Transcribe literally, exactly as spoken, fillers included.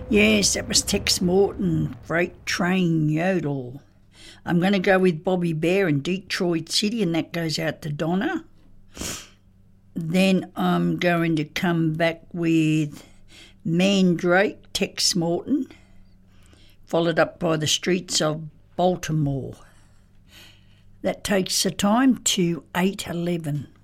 Yes, that was Tex Morton, Freight Train Yodel. I'm going to go with Bobby Bear in Detroit City, and that goes out to Donna. Then I'm going to come back with Mandrake, Tex Morton, followed up by the Streets of Baltimore. That takes the time to eight eleven.